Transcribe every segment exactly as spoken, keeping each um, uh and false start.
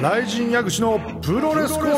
雷神矢口のプロレスコーナー。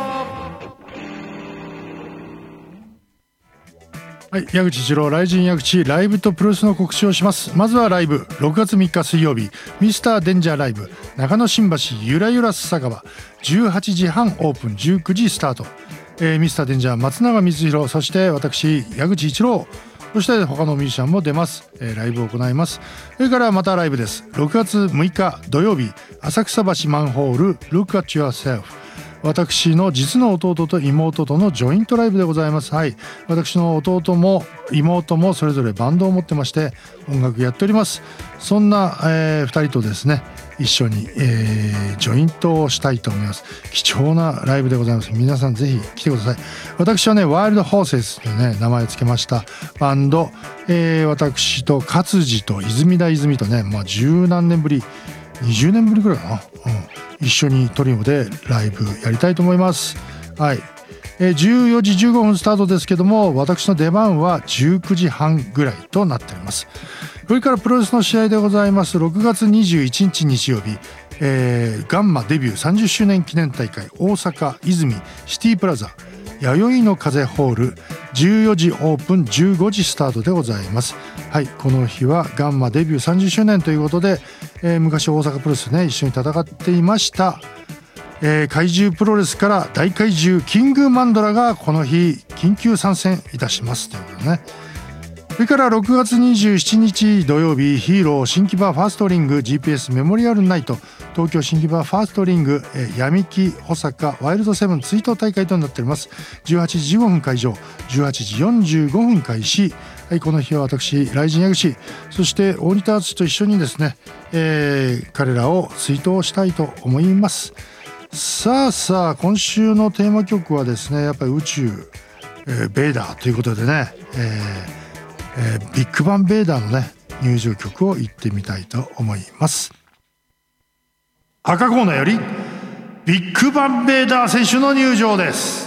はい、矢口一郎雷神矢口ライブとプロレスの告知をします。まずはライブろくがつみっか水曜日ミスターデンジャーライブ中野新橋ゆらゆら酒場じゅうはちじはんオープンじゅうくじスタート、えー、ミスターデンジャー松永光弘、そして私矢口一郎、そして他のミュージシャンも出ます、えー、ライブを行います。それからまたライブです。ろくがつむいか土曜日浅草橋マンホール Look at yourself、私の実の弟と妹とのジョイントライブでございます。はい、私の弟も妹もそれぞれバンドを持ってまして音楽やっております。そんな、えー、ふたりとですね一緒に、えー、ジョイントをしたいと思います。貴重なライブでございます。皆さんぜひ来てください。私はねワイルドホーセスというね名前を付けましたバンド、えー、私と勝地と泉田泉とねまあ十何年ぶりにじゅうねんぶりくらいかな、うん、一緒にトリオでライブやりたいと思います。はい、えー、じゅうよじじゅうごふんスタートですけども私の出番はじゅうくじはんぐらいとなっております。それからプロレスの試合でございます。ろくがつにじゅういちにち日曜日、えー、ガンマデビューさんじゅっしゅうねん記念大会大阪泉シティプラザ弥生の風ホールじゅうよじオープンじゅうごじスタートでございます。はい、この日はガンマデビューさんじゅっしゅうねんということで、えー、昔大阪プロレスでね一緒に戦っていました、えー、怪獣プロレスから大怪獣キングマンドラがこの日緊急参戦いたしますということでね。それからろくがつにじゅうしちにち土曜日ヒーロー新木場ファーストリング ジーピーエス メモリアルナイト東京新木場ファーストリング、えー、闇木保坂ワイルドセブン追悼大会となっております。じゅうはちじじゅうごふん会場じゅうはちじよんじゅうごふん開始。はい、この日は私雷神矢口そして大仁田敦と一緒にですね、えー、彼らを追悼したいと思います。さあさあ今週のテーマ曲はですねやっぱり宇宙、えー、ベイダーということでね、えーえー、ビッグバンベイダーのね入場曲を言ってみたいと思います。赤コーナーよりビッグバンベイダー選手の入場です。